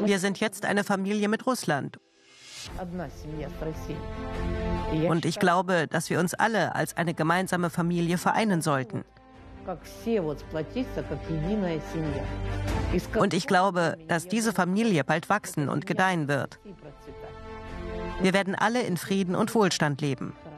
Wir sind jetzt eine Familie mit Russland. Und ich glaube, dass wir uns alle als eine gemeinsame Familie vereinen sollten. Und ich glaube, dass diese Familie bald wachsen und gedeihen wird. Wir werden alle in Frieden und Wohlstand leben.